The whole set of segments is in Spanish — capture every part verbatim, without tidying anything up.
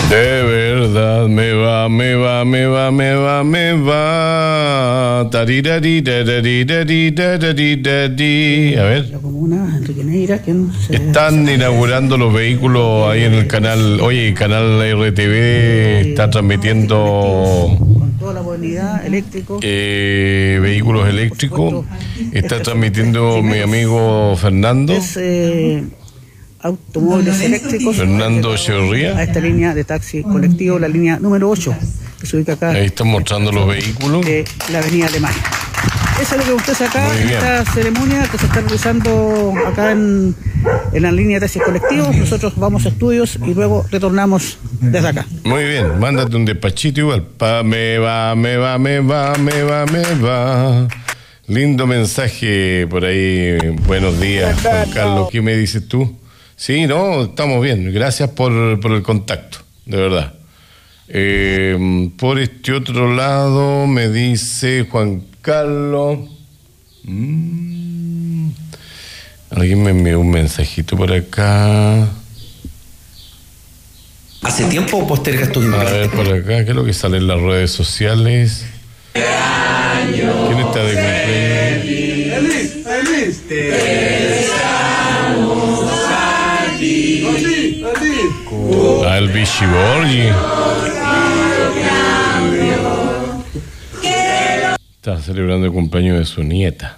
De verdad me va, me va, me va, me va, me va. Tariraririraririraririrari. A ver. La comuna Enrique Neira, quien se... Están inaugurando los vehículos ahí en el canal. Oye, el canal R T V está transmitiendo con toda la movilidad eléctrico. Eh, vehículos eléctricos. Está transmitiendo mi amigo Fernando. Es, eh, automóviles eléctricos. Fernando Echeverría. A esta línea de taxi colectivo, la línea número ocho, que se ubica acá. Ahí están mostrando los vehículos. De la avenida Alemania. Eso es lo que usted saca en esta ceremonia que se está realizando acá en, en la línea de taxis colectivos. Nosotros vamos a estudios y luego retornamos desde acá. Muy bien, mándate un despachito igual. Pa, me va, me va, me va, me va, me va. Lindo mensaje por ahí. Buenos días, Juan Carlos. ¿Qué me dices tú? Sí, no, estamos bien. Gracias por, por el contacto, de verdad. Eh, por este otro lado me dice Juan Carlos. Mm, alguien me envió un mensajito por acá. ¿Hace tiempo postergas tus A ver, por acá, ¿qué es lo que sale en las redes sociales? ¿Quién está de cumpleaños? ¡Feliz! ¡Feliz! ¡Te deseamos a ti! ¡Feliz! ¡Feliz! Ah, el Vichy Borgi. Está celebrando el cumpleaños de su nieta.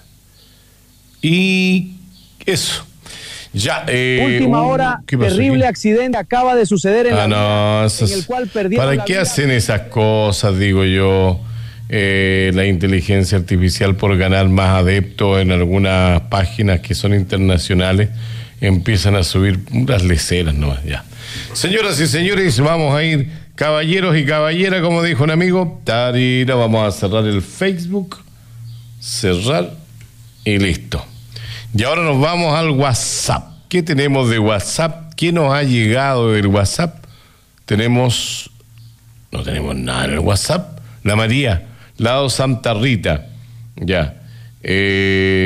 Y eso. Ya, eh, Última uh, hora, ¿qué pasó terrible aquí? accidente acaba de suceder en Ah, la no, esas, en el cual perdieron ¿para la qué vida? hacen esas cosas, digo yo? Eh, la inteligencia artificial, por ganar más adeptos en algunas páginas que son internacionales, empiezan a subir unas leceras nomás, ya. Señoras y señores, vamos a ir, caballeros y caballeras, como dijo un amigo, tarira, vamos a cerrar el Facebook, cerrar y listo. Y ahora nos vamos al WhatsApp. ¿Qué tenemos de WhatsApp? ¿Qué nos ha llegado del WhatsApp? Tenemos, no tenemos nada en el WhatsApp. La María, lado Santa Rita, ya. Eh...